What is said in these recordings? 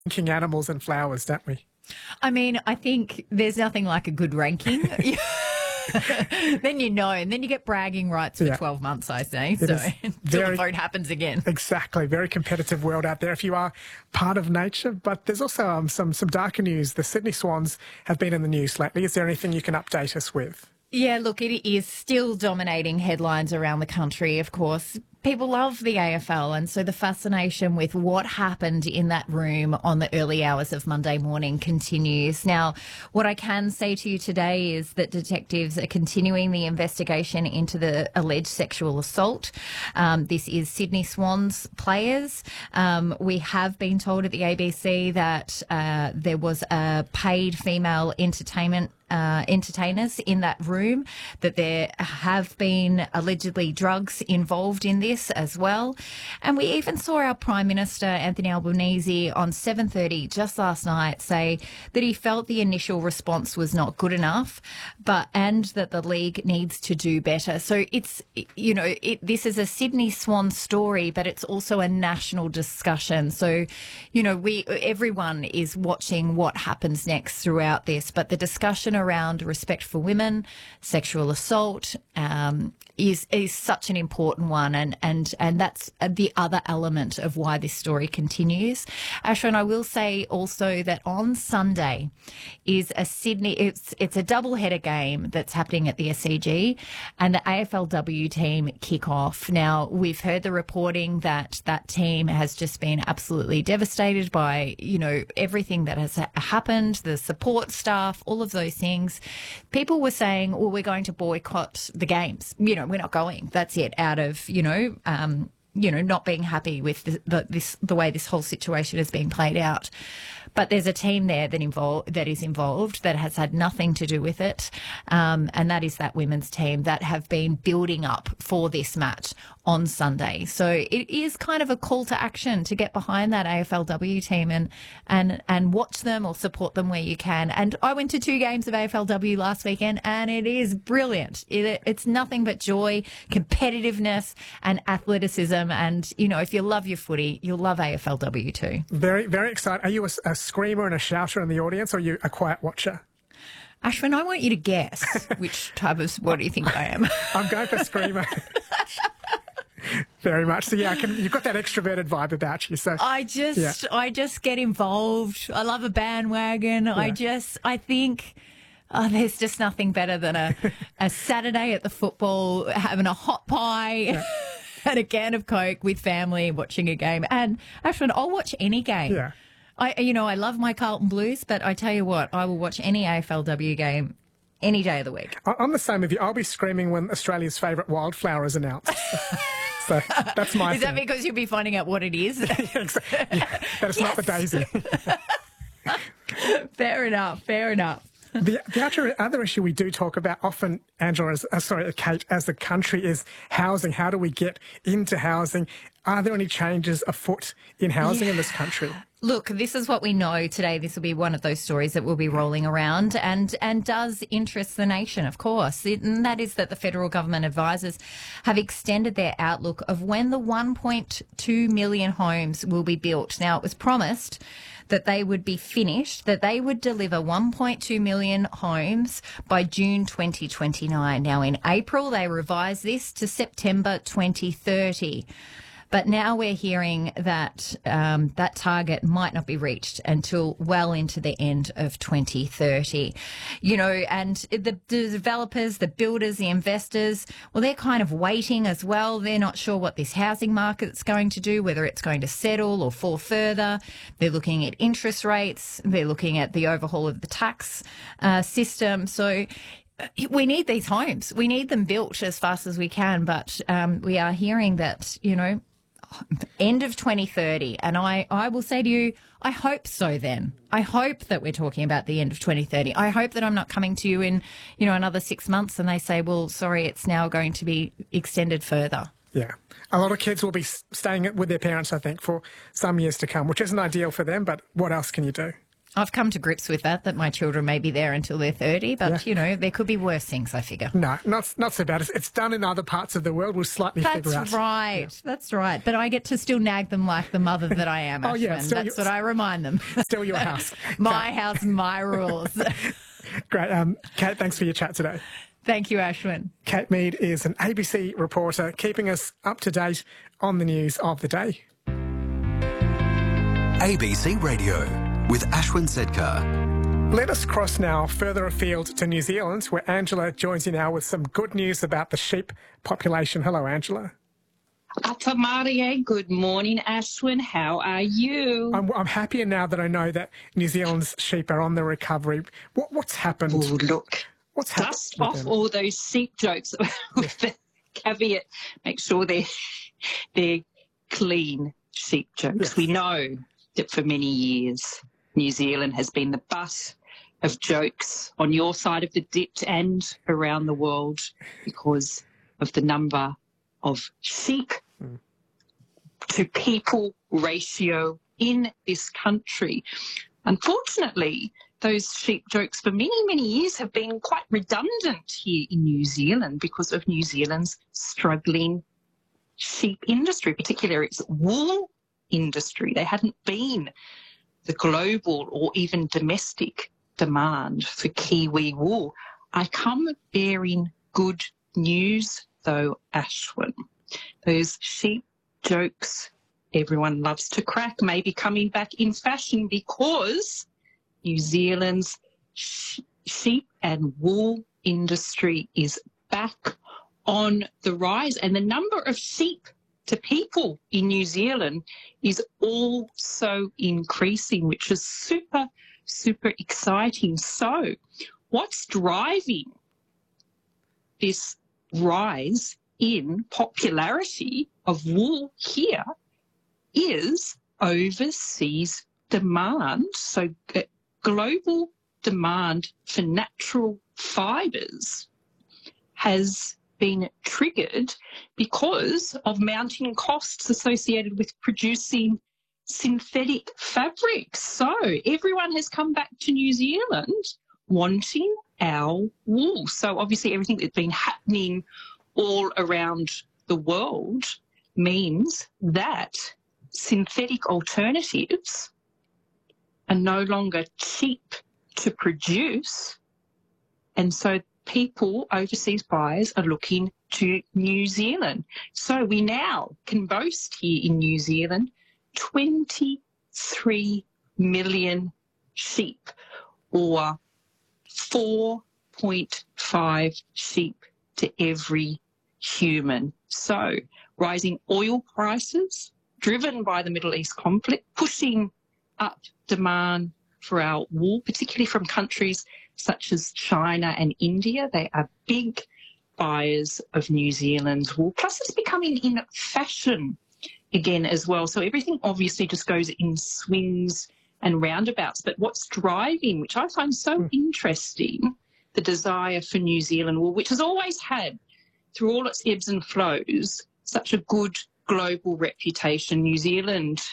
ranking animals and flowers, don't we? I mean, I think there's nothing like a good ranking. Then you know, and then you get bragging rights for 12 months, I say. So until the vote happens again. Exactly. Very competitive world out there if you are part of nature. But there's also some darker news. The Sydney Swans have been in the news lately. Is there anything you can update us with? Yeah, look, it is still dominating headlines around the country, of course. People love the AFL, and so the fascination with what happened in that room on the early hours of Monday morning continues. Now, what I can say to you today is that detectives are continuing the investigation into the alleged sexual assault. This is Sydney Swans players. We have been told at the ABC that there was a paid female entertainers in that room, that there have been allegedly drugs involved in this as well. And we even saw our Prime Minister, Anthony Albanese, on 7:30 just last night say that he felt the initial response was not good enough, and that the league needs to do better. So it's, this is a Sydney Swan story, but it's also a national discussion. So, everyone is watching what happens next throughout this, but the discussion around respect for women, sexual assault, is such an important one, and that's the other element of why this story continues. Ashwin, I will say also that on Sunday is it's a double-header game that's happening at the SCG, and the AFLW team kick off. Now, we've heard the reporting that team has just been absolutely devastated by, everything that has happened, the support staff, all of those things. People were saying, well, we're going to boycott the games. We're not going. That's it, out of, not being happy with the way this whole situation is being played out. But there's a team there that is involved that has had nothing to do with it, and that is that women's team that have been building up for this match on Sunday. So it is kind of a call to action to get behind that AFLW team and watch them or support them where you can. And I went to 2 games of AFLW last weekend, and it is brilliant. It's nothing but joy, competitiveness, and athleticism. And if you love your footy, you'll love AFLW too. Very, very excited. Are you a screamer and a shouter in the audience, or are you a quiet watcher? Ashwin, I want you to guess which type of sport do you think I am. I'm going for screamer. Very much. So yeah, you've got that extroverted vibe about you. So I just get involved. I love a bandwagon. Yeah. I think there's just nothing better than a Saturday at the football, having a hot pie. Yeah. And a can of Coke with family, watching a game. And Ashwin, I'll watch any game. Yeah. I love my Carlton Blues, but I tell you what, I will watch any AFLW game any day of the week. I'm the same with you. I'll be screaming when Australia's favourite wildflower is announced. So that's my Is that because you'll be finding out what it is? Yeah, exactly. Yeah, that it's not the daisy. Fair enough. The other issue we do talk about often, Angela, Kate, as the country is housing. How do we get into housing? Are there any changes afoot in housing in this country? Look, this is what we know today. This will be one of those stories that will be rolling around and does interest the nation, of course. And that is that the federal government advisors have extended their outlook of when the 1.2 million homes will be built. Now, it was promised that they would be finished, that they would deliver 1.2 million homes by June 2029. Now, in April, they revised this to September 2030. But now we're hearing that that target might not be reached until well into the end of 2030. And the developers, the builders, the investors, well, they're kind of waiting as well. They're not sure what this housing market's going to do, whether it's going to settle or fall further. They're looking at interest rates. They're looking at the overhaul of the tax system. So we need these homes. We need them built as fast as we can. But we are hearing that, end of 2030. And I will say to you, I hope so then. I hope that we're talking about the end of 2030. I hope that I'm not coming to you in, another 6 months and they say, well, sorry, it's now going to be extended further. Yeah. A lot of kids will be staying with their parents, I think, for some years to come, which isn't ideal for them, but what else can you do? I've come to grips with that my children may be there until they're 30, but, there could be worse things, I figure. No, not so bad. It's done in other parts of the world. We'll slightly figure out. That's right. Yeah. That's right. But I get to still nag them like the mother that I am, Ashwin. Yeah, that's what I remind them. Still your house. My house, my rules. Great. Kate, thanks for your chat today. Thank you, Ashwin. Kate Mead is an ABC reporter keeping us up to date on the news of the day. ABC Radio with Ashwin Sedkar. Let us cross now further afield to New Zealand, where Angela joins you now with some good news about the sheep population. Hello, Angela. Ata Marie, good morning, Ashwin. How are you? I'm happier now that I know that New Zealand's sheep are on the recovery. What's happened? Oh, look. What's happened? Dust off all those sheep jokes with the caveat. Make sure they're clean sheep jokes. Yes. We know that for many years New Zealand has been the butt of jokes on your side of the ditch and around the world because of the number of sheep to people ratio in this country. Unfortunately, those sheep jokes for many, many years have been quite redundant here in New Zealand because of New Zealand's struggling sheep industry, particularly its wool industry. There hadn't been the global or even domestic demand for Kiwi wool. I come bearing good news, though, Ashwin. Those sheep jokes everyone loves to crack may be coming back in fashion because New Zealand's sheep and wool industry is back on the rise, and the number of sheep to people in New Zealand is also increasing, which is super, super exciting. So what's driving this rise in popularity of wool here is overseas demand. So global demand for natural fibres has been triggered because of mounting costs associated with producing synthetic fabrics. So everyone has come back to New Zealand wanting our wool. So obviously everything that's been happening all around the world means that synthetic alternatives are no longer cheap to produce, and so people, overseas buyers, are looking to New Zealand. So we now can boast here in New Zealand 23 million sheep, or 4.5 sheep to every human. So rising oil prices, driven by the Middle East conflict, pushing up demand for our wool, particularly from countries such as China and India. They are big buyers of New Zealand's wool. Plus, it's becoming in fashion again as well. So everything obviously just goes in swings and roundabouts. But what's driving, which I find so interesting, the desire for New Zealand wool, which has always had, through all its ebbs and flows, such a good global reputation. New Zealand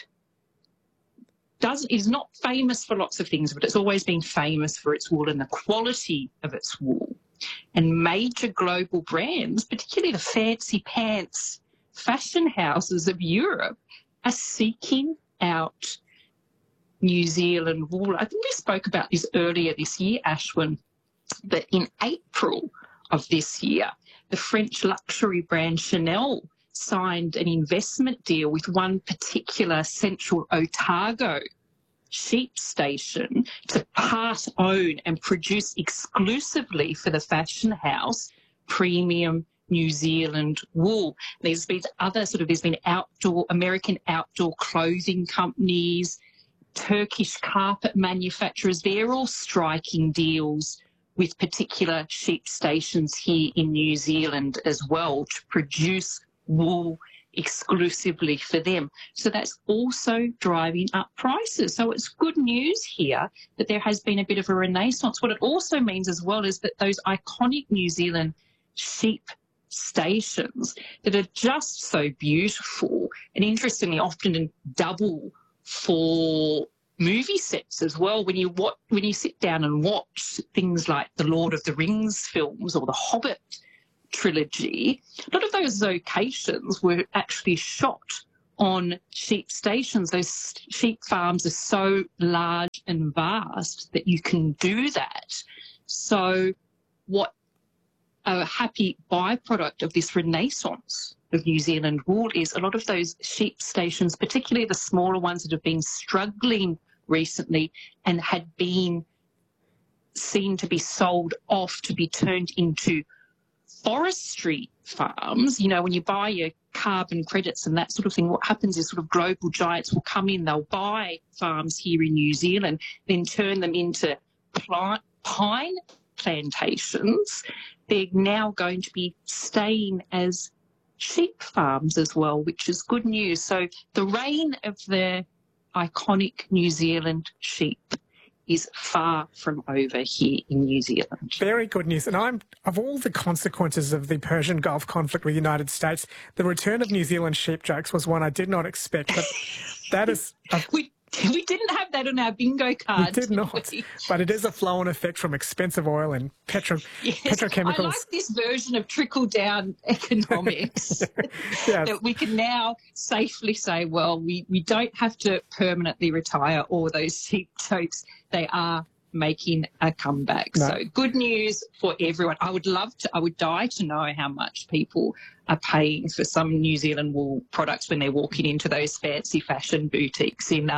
is not famous for lots of things, but it's always been famous for its wool and the quality of its wool. And major global brands, particularly the fancy pants fashion houses of Europe, are seeking out New Zealand wool. I think we spoke about this earlier this year, Ashwin, but in April of this year, the French luxury brand Chanel signed an investment deal with one particular Central Otago sheep station to part own and produce exclusively for the fashion house premium New Zealand wool. There's been American outdoor clothing companies, Turkish carpet manufacturers. They're all striking deals with particular sheep stations here in New Zealand as well to produce wool exclusively for them. So that's also driving up prices. So it's good news here that there has been a bit of a renaissance. What it also means as well is that those iconic New Zealand sheep stations that are just so beautiful and interestingly often double for movie sets as well. When you sit down and watch things like the Lord of the Rings films or the Hobbit trilogy, a lot of those locations were actually shot on sheep stations. Those sheep farms are so large and vast that you can do that. So what a happy byproduct of this renaissance of New Zealand wool is a lot of those sheep stations, particularly the smaller ones that have been struggling recently and had been seen to be sold off to be turned into forestry farms. You know, when you buy your carbon credits and that sort of thing, what happens is sort of global giants will come in, they'll buy farms here in New Zealand, then turn them into pine plantations. They're now going to be staying as sheep farms as well, which is good news. So the reign of the iconic New Zealand sheep is far from over here in New Zealand. Very good news. And of all the consequences of the Persian Gulf conflict with the United States, the return of New Zealand sheep jokes was one I did not expect. But that is... We didn't have that on our bingo card. We did not, but it is a flow-on effect from expensive oil and petrochemicals. I like this version of trickle-down economics that we can now safely say, well, we don't have to permanently retire all those sheep jokes. They are making a comeback. No. So good news for everyone. I would die to know how much people are paying for some New Zealand wool products when they're walking into those fancy fashion boutiques in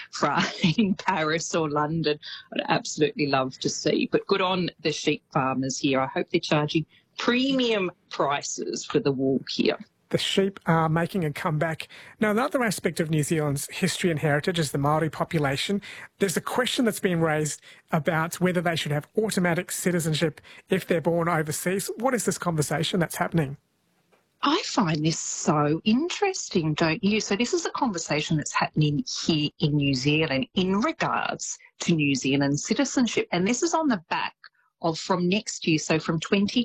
Paris or London. I'd absolutely love to see. But good on the sheep farmers here. I hope they're charging premium prices for the wool here. The sheep are making a comeback. Now, another aspect of New Zealand's history and heritage is the Māori population. There's a question that's been raised about whether they should have automatic citizenship if they're born overseas. What is this conversation that's happening? I find this so interesting, don't you? So this is a conversation that's happening here in New Zealand in regards to New Zealand citizenship. And this is on the back of from next year, so from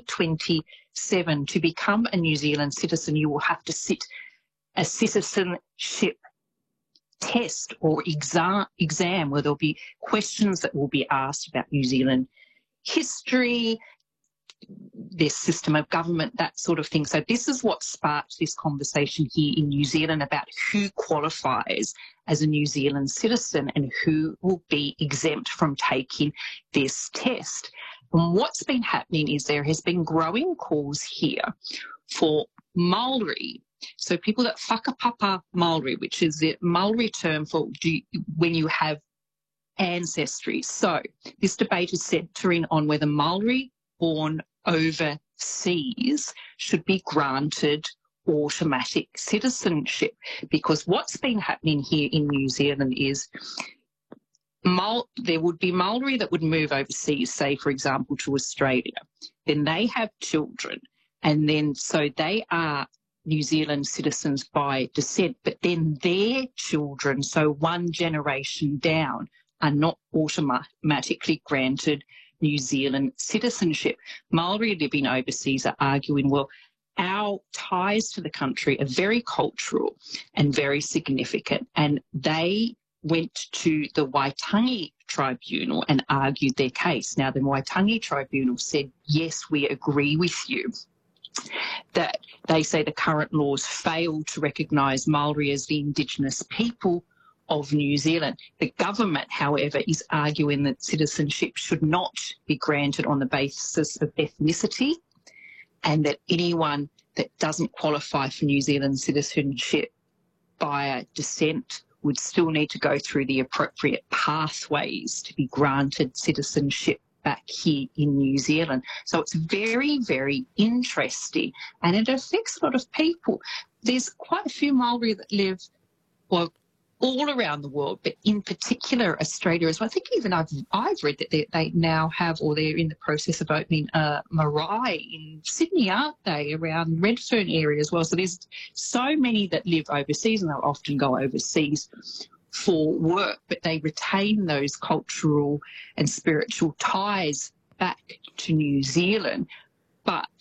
2027, to become a New Zealand citizen, you will have to sit a citizenship test or exam where there'll be questions that will be asked about New Zealand history, their system of government, that sort of thing. So this is what sparked this conversation here in New Zealand about who qualifies as a New Zealand citizen and who will be exempt from taking this test. And what's been happening is there has been growing calls here for Maori. So people that whakapapa Maori, which is the Maori term for when you have ancestry. So this debate is centering on whether Maori born overseas should be granted automatic citizenship, because what's been happening here in New Zealand is there would be Maori that would move overseas, say, for example, to Australia. Then they have children, and then so they are New Zealand citizens by descent, but then their children, so one generation down, are not automatically granted New Zealand citizenship. Maori living overseas are arguing, well, our ties to the country are very cultural and very significant, and they went to the Waitangi Tribunal and argued their case. Now, the Waitangi Tribunal said, yes, we agree with you, that they say the current laws fail to recognise Maori as the Indigenous people of New Zealand. The government, however, is arguing that citizenship should not be granted on the basis of ethnicity, and that anyone that doesn't qualify for New Zealand citizenship by descent would still need to go through the appropriate pathways to be granted citizenship back here in New Zealand. So it's very, very interesting, and it affects a lot of people. There's quite a few Maori that live, well, all around the world, but in particular Australia as well. I think even I've read that they now have, or they're in the process of opening a marae in Sydney, aren't they, around Redfern area as well. So there's so many that live overseas, and they'll often go overseas for work, but they retain those cultural and spiritual ties back to New Zealand. But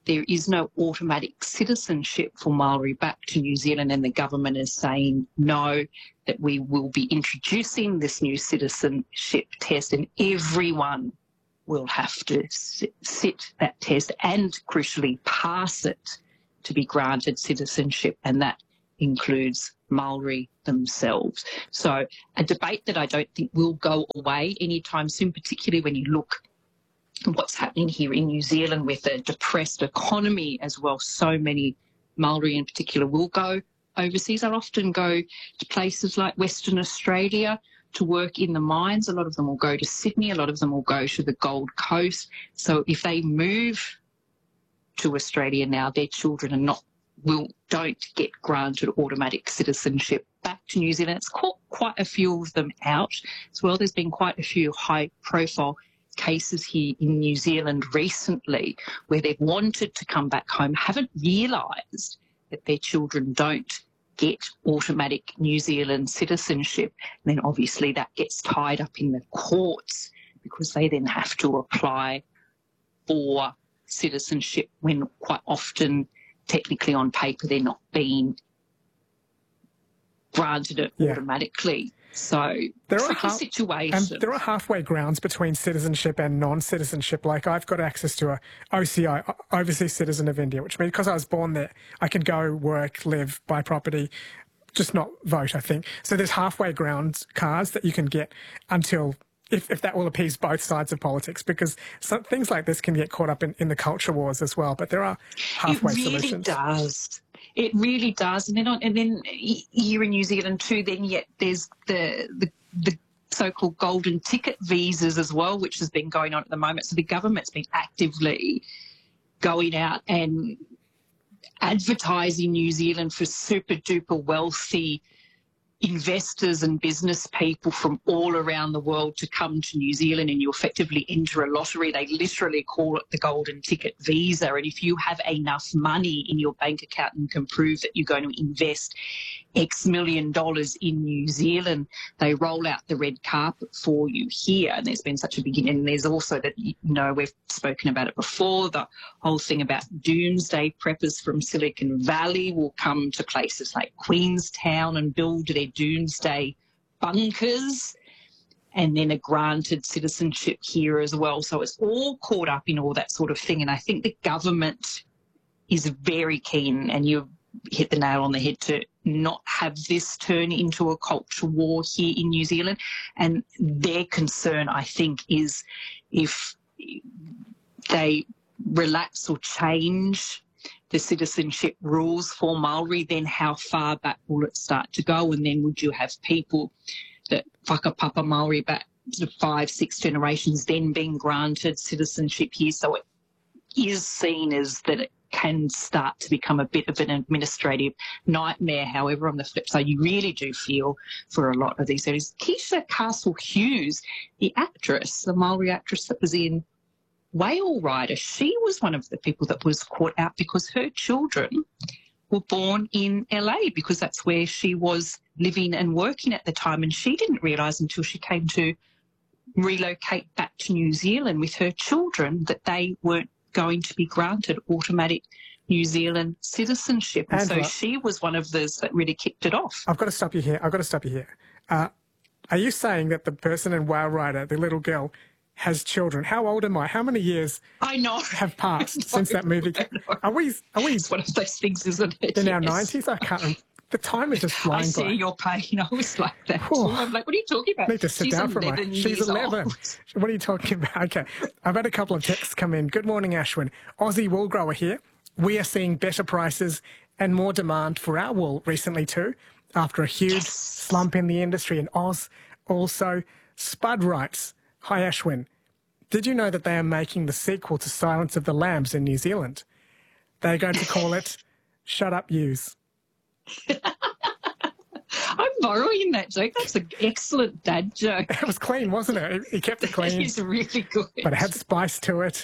there is no automatic citizenship for Maori back to New Zealand, and the government is saying no, that we will be introducing this new citizenship test, and everyone will have to sit that test and, crucially, pass it to be granted citizenship, and that includes Maori themselves. So a debate that I don't think will go away anytime soon, particularly when you look at what's happening here in New Zealand with a depressed economy as well. So many Maori in particular will go overseas. They'll often go to places like Western Australia to work in the mines. A lot of them will go to Sydney. A lot of them will go to the Gold Coast. So if they move to Australia now, their children don't get granted automatic citizenship back to New Zealand. It's caught quite a few of them out as well. There's been quite a few high-profile cases here in New Zealand recently where they've wanted to come back home, haven't realised that their children don't get automatic New Zealand citizenship. And then obviously that gets tied up in the courts because they then have to apply for citizenship when quite often, technically on paper, they're not being granted it automatically. So there are tricky situation. And there are halfway grounds between citizenship and non-citizenship. Like I've got access to a OCI, Overseas Citizen of India, which means because I was born there, I can go, work, live, buy property, just not vote, I think. So there's halfway ground cards that you can get until, if that will appease both sides of politics, because things like this can get caught up in the culture wars as well. But there are halfway solutions. It really does. It really does. And then here in New Zealand too, then yet there's the so-called golden ticket visas as well, which has been going on at the moment. So the government's been actively going out and advertising New Zealand for super-duper wealthy investors and business people from all around the world to come to New Zealand, and you effectively enter a lottery. They literally call it the golden ticket visa. And if you have enough money in your bank account and can prove that you're going to invest X million dollars in New Zealand, they roll out the red carpet for you here. And there's been such a beginning. And there's also that, we've spoken about it before, the whole thing about doomsday preppers from Silicon Valley will come to places like Queenstown and build their doomsday bunkers, and then are granted citizenship here as well. So it's all caught up in all that sort of thing. And I think the government is very keen, and you hit the nail on the head, to not have this turn into a culture war here in New Zealand. And their concern, I think, is if they relax or change the citizenship rules for Maori, then how far back will it start to go? And then would you have people that whakapapa Maori back to 5-6 generations then being granted citizenship here? So it is seen as that it can start to become a bit of an administrative nightmare. However, on the flip side, you really do feel for a lot of these areas. Keisha Castle Hughes, the actress, the Maori actress that was in Whale Rider, she was one of the people that was caught out because her children were born in LA, because that's where she was living and working at the time. And she didn't realise until she came to relocate back to New Zealand with her children that they weren't going to be granted automatic New Zealand citizenship. And so she was one of those that really kicked it off. I've got to stop you here. Are you saying that the person in Whale Rider, the little girl, has children? How old am I? How many years have passed since that movie came? Are we? It's one of those things, isn't it? In our 90s? I can't remember. The time is just flying by. I see your pain. I was like that. I'm like, what are you talking about? I need to sit down for a moment. She's 11. What are you talking about? Okay. I've had a couple of texts come in. Good morning, Ashwin. Aussie wool grower here. We are seeing better prices and more demand for our wool recently too, after a huge slump in the industry in Oz. Also, Spud writes, hi, Ashwin. Did you know that they are making the sequel to Silence of the Lambs in New Zealand? They're going to call it Shut Up Use. I'm borrowing that joke. That's an excellent dad joke. It was clean, wasn't it? He kept it clean. It's really good. But it had spice to it.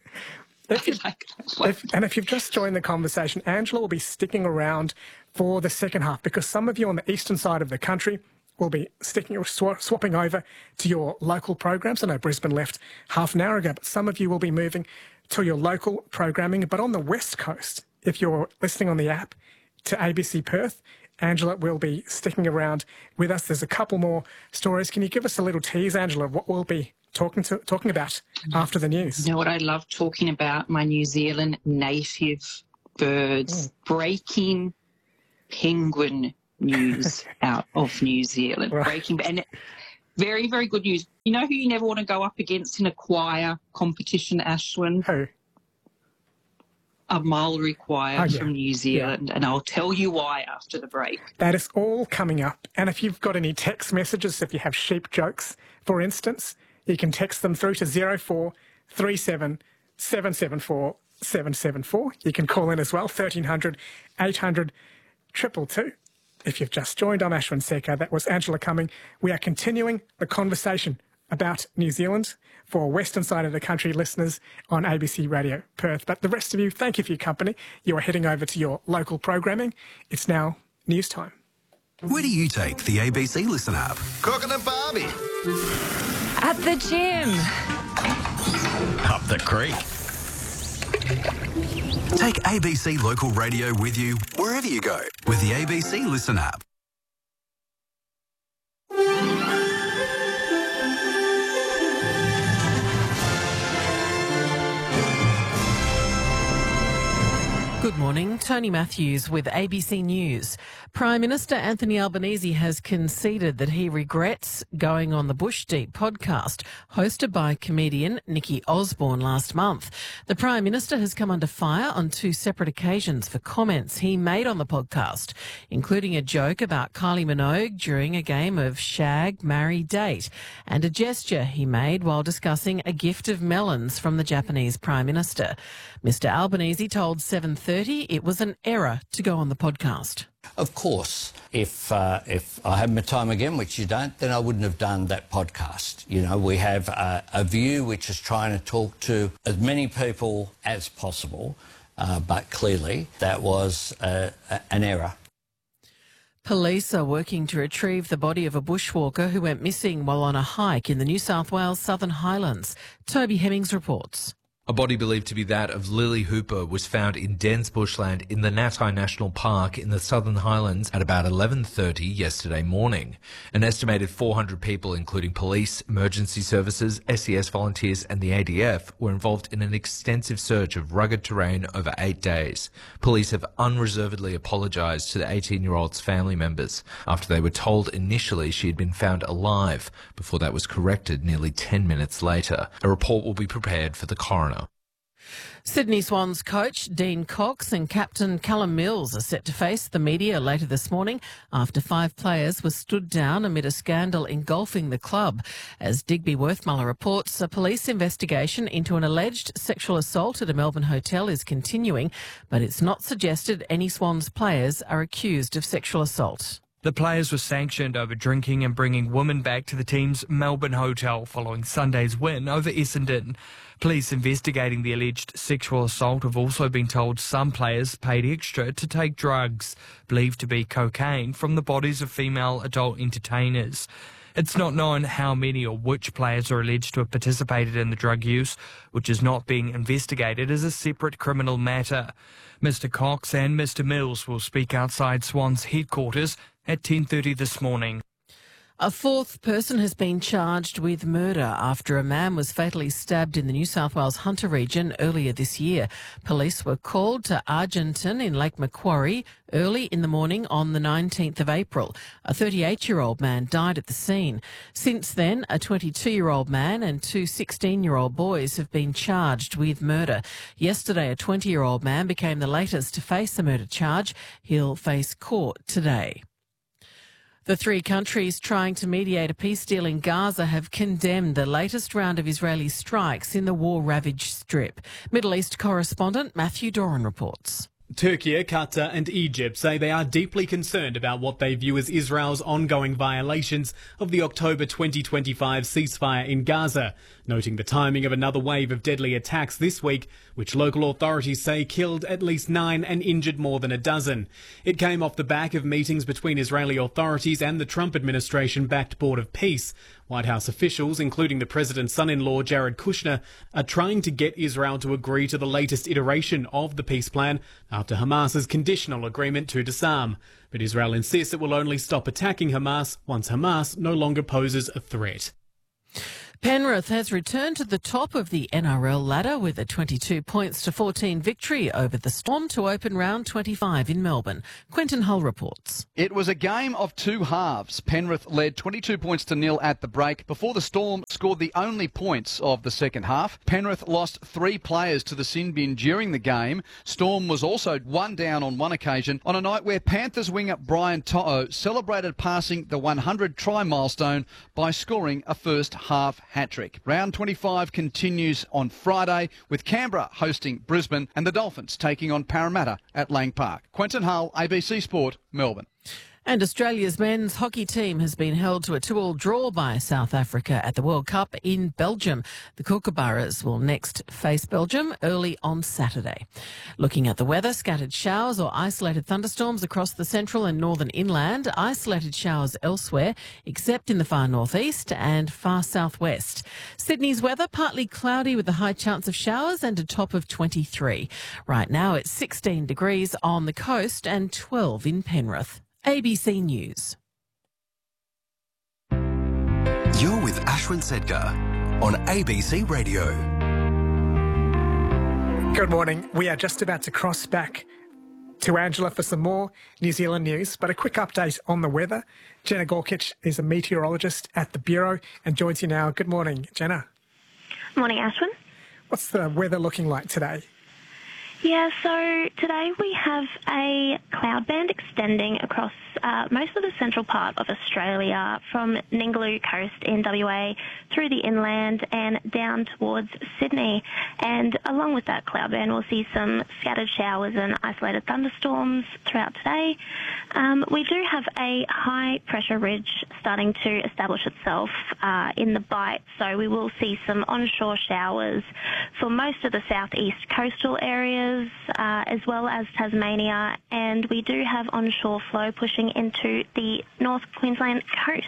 If you've just joined the conversation, Angela will be sticking around for the second half, because some of you on the eastern side of the country will be swapping over to your local programs. I know Brisbane left half an hour ago, but some of you will be moving to your local programming. But on the West Coast, if you're listening on the app to ABC Perth, Angela will be sticking around with us. There's a couple more stories. Can you give us a little tease, Angela, of what we'll be talking about after the news? You know what I love talking about? My New Zealand native birds. Breaking penguin news out of New Zealand. Right. Breaking, and very, very good news. You know who you never want to go up against in a choir competition, Ashwin? Who? A Maori choir from New Zealand, and I'll tell you why after the break. That is all coming up. And if you've got any text messages, if you have sheep jokes, for instance, you can text them through to 0437 774 774. You can call in as well, 1300 800 222. If you've just joined, I'm Ashwin Secker. That was Angela Cumming. We are continuing the conversation about New Zealand for Western side of the country listeners on ABC Radio Perth. But the rest of you, thank you for your company. You are heading over to your local programming. It's now news time. Where do you take the ABC Listen app? Cooking and Barbie. At the gym. Up the creek. Take ABC Local Radio with you wherever you go with the ABC Listen app. Good morning, Tony Matthews with ABC News. Prime Minister Anthony Albanese has conceded that he regrets going on the Bush Deep podcast hosted by comedian Nikki Osborne last month. The Prime Minister has come under fire on two separate occasions for comments he made on the podcast, including a joke about Kylie Minogue during a game of Shag, Marry, Date, and a gesture he made while discussing a gift of melons from the Japanese Prime Minister. Mr Albanese told 7:30 it was an error to go on the podcast. Of course, if I had my time again, which you don't, then I wouldn't have done that podcast. You know, we have a view which is trying to talk to as many people as possible, but clearly that was an error. Police are working to retrieve the body of a bushwalker who went missing while on a hike in the New South Wales Southern Highlands. Toby Hemmings reports. A body believed to be that of Lily Hooper was found in dense bushland in the Natai National Park in the Southern Highlands at about 11:30 yesterday morning. An estimated 400 people, including police, emergency services, SES volunteers and the ADF, were involved in an extensive search of rugged terrain over 8 days. Police have unreservedly apologised to the 18-year-old's family members after they were told initially she had been found alive, before that was corrected nearly 10 minutes later. A report will be prepared for the coroner. Sydney Swans coach Dean Cox and captain Callum Mills are set to face the media later this morning after 5 players were stood down amid a scandal engulfing the club. As Digby Worthmuller reports, a police investigation into an alleged sexual assault at a Melbourne hotel is continuing, but it's not suggested any Swans players are accused of sexual assault. The players were sanctioned over drinking and bringing women back to the team's Melbourne hotel following Sunday's win over Essendon. Police investigating the alleged sexual assault have also been told some players paid extra to take drugs, believed to be cocaine, from the bodies of female adult entertainers. It's not known how many or which players are alleged to have participated in the drug use, which is not being investigated as a separate criminal matter. Mr Cox and Mr Mills will speak outside Swans headquarters at 10:30 this morning. A 4th person has been charged with murder after a man was fatally stabbed in the New South Wales Hunter region earlier this year. Police were called to Argenton in Lake Macquarie early in the morning on the 19th of April. A 38-year-old man died at the scene. Since then, a 22-year-old man and 2 16-year-old boys have been charged with murder. Yesterday, a 20-year-old man became the latest to face the murder charge. He'll face court today. The 3 countries trying to mediate a peace deal in Gaza have condemned the latest round of Israeli strikes in the war-ravaged Strip. Middle East correspondent Matthew Doran reports. Turkey, Qatar and Egypt say they are deeply concerned about what they view as Israel's ongoing violations of the October 2025 ceasefire in Gaza, noting the timing of another wave of deadly attacks this week, which local authorities say killed at least 9 and injured more than a dozen. It came off the back of meetings between Israeli authorities and the Trump administration-backed Board of Peace, White House officials, including the president's son-in-law Jared Kushner, are trying to get Israel to agree to the latest iteration of the peace plan after Hamas's conditional agreement to disarm. But Israel insists it will only stop attacking Hamas once Hamas no longer poses a threat. Penrith has returned to the top of the NRL ladder with a 22 points to 14 victory over the Storm to open round 25 in Melbourne. Quentin Hull reports. It was a game of two halves. Penrith led 22 points to 0 at the break before the Storm scored the only points of the second half. Penrith lost 3 players to the sin bin during the game. Storm was also one down on one occasion on a night where Panthers winger Brian To'o celebrated passing the 100 try milestone by scoring a first half hat-trick. Round 25 continues on Friday with Canberra hosting Brisbane and the Dolphins taking on Parramatta at Lang Park. Quentin Hull, ABC Sport, Melbourne. And Australia's men's hockey team has been held to a 2-2 draw by South Africa at the World Cup in Belgium. The Kookaburras will next face Belgium early on Saturday. Looking at the weather, scattered showers or isolated thunderstorms across the central and northern inland, isolated showers elsewhere, except in the far northeast and far southwest. Sydney's weather, partly cloudy with a high chance of showers and a top of 23. Right now it's 16 degrees on the coast and 12 in Penrith. ABC News. You're with Ashwin Sedgar on ABC Radio. Good morning. We are just about to cross back to Angela for some more New Zealand news, but a quick update on the weather. Jenna Gorkic is a meteorologist at the Bureau and joins you now. Good morning, Jenna. Morning, Ashwin. What's the weather looking like today? Yeah, so today we have a cloud band extending across most of the central part of Australia from Ningaloo Coast in WA through the inland and down towards Sydney. And along with that cloud band, we'll see some scattered showers and isolated thunderstorms throughout today. We do have a high pressure ridge starting to establish itself in the Bight, so we will see some onshore showers for most of the southeast coastal areas as well as Tasmania, and we do have onshore flow pushing into the North Queensland coast.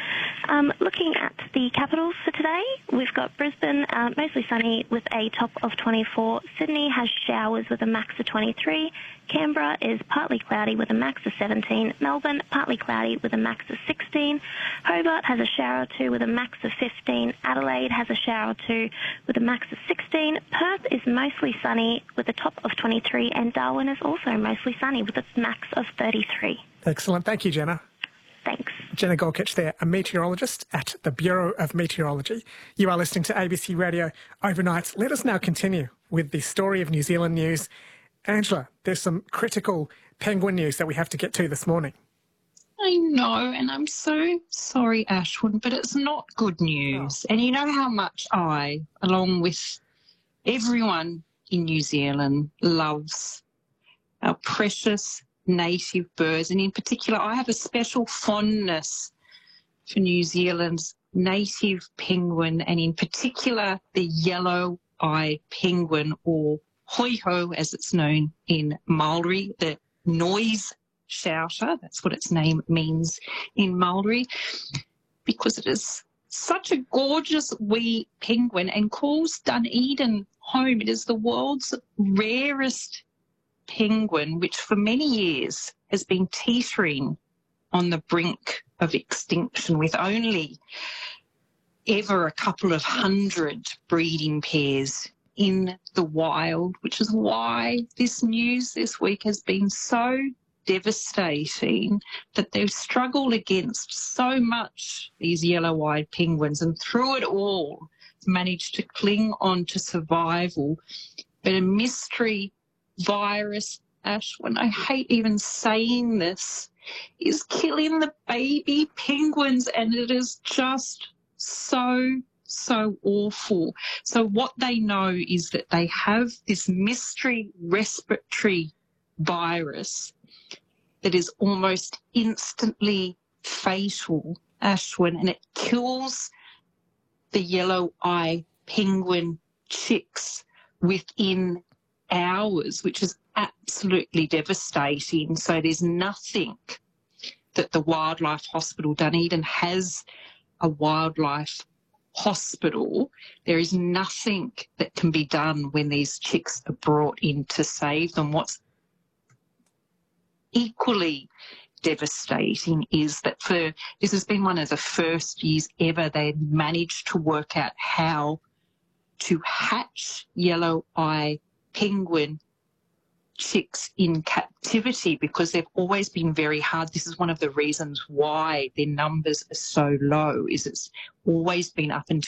Looking at the capitals for today, we've got Brisbane mostly sunny with a top of 24. Sydney has showers with a max of 23. Canberra is partly cloudy with a max of 17. Melbourne, partly cloudy with a max of 16. Hobart has a shower or two with a max of 15. Adelaide has a shower or two with a max of 16. Perth is mostly sunny with a top of 23. And Darwin is also mostly sunny with a max of 33. Excellent. Thank you, Jenna. Thanks. Jenna Gorkic there, a meteorologist at the Bureau of Meteorology. You are listening to ABC Radio Overnight. Let us now continue with the story of New Zealand news. Angela, there's some critical penguin news that we have to get to this morning. I know, and I'm so sorry, Ashwin, but it's not good news. And you know how much I, along with everyone in New Zealand, loves our precious native birds, and in particular I have a special fondness for New Zealand's native penguin, and in particular the yellow-eyed penguin, or hoiho as it's known in Maori, the noise shouter, that's what its name means in Maori, because it is such a gorgeous wee penguin and calls Dunedin home. It is the world's rarest penguin, which for many years has been teetering on the brink of extinction, with only ever a couple of hundred breeding pairs in the wild, which is why this news this week has been so devastating, that they've struggled against so much, these yellow-eyed penguins, and through it all managed to cling on to survival. But a mystery virus, Ashwin, I hate even saying this, is killing the baby penguins, and it is just so awful. So what they know is that they have this mystery respiratory virus that is almost instantly fatal, Ashwin, and it kills the yellow-eye penguin chicks within hours, which is absolutely devastating. So there's nothing that the Wildlife Hospital Dunedin has a wildlife hospital, there is nothing that can be done when these chicks are brought in to save them. What's equally devastating is that this has been one of the first years ever they managed to work out how to hatch yellow eye penguin chicks in captivity, because they've always been very hard. This is one of the reasons why their numbers are so low, is it's always been up until